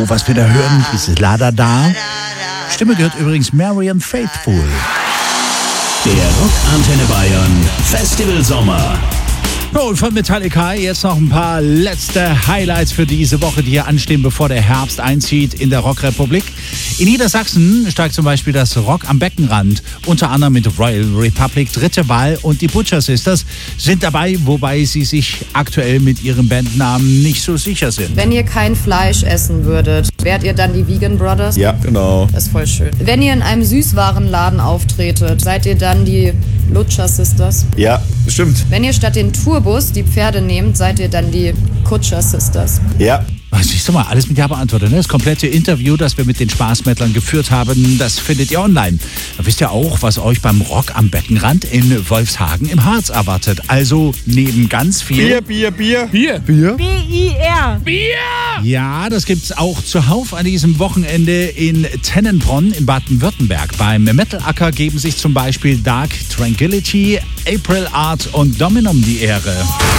Was wir da hören, ist Lada Da. Stimme gehört übrigens Marianne Faithfull. Der Rock Antenne Bayern Festival Sommer. Und von Metallica jetzt noch ein paar letzte Highlights für diese Woche, die hier anstehen, bevor der Herbst einzieht in der Rockrepublik. In Niedersachsen steigt zum Beispiel das Rock am Beckenrand, unter anderem mit Royal Republic, Dritte Wahl und die Butcher Sisters sind dabei, wobei sie sich aktuell mit ihrem Bandnamen nicht so sicher sind. Wenn ihr kein Fleisch essen würdet, wärt ihr dann die Vegan Brothers? Ja, genau. Das ist voll schön. Wenn ihr in einem Süßwarenladen auftretet, seid ihr dann die Lutscher Sisters? Ja, stimmt. Wenn ihr statt den Tourbus die Pferde nehmt, seid ihr dann die Kutscher Sisters? Ja. Siehst du mal, alles mit Ja beantwortet. Ne? Das komplette Interview, das wir mit den Spaßmettlern geführt haben, das findet ihr online. Da wisst ihr auch, was euch beim Rock am Beckenrand in Wolfshagen im Harz erwartet. Also neben ganz viel... Bier. Bier? B-I-R. Bier! Ja, das gibt's auch zuhauf an diesem Wochenende in Tennenbronn in Baden-Württemberg. Beim Metalacker geben sich zum Beispiel Dark Tranquility, April Art und Dominum die Ehre.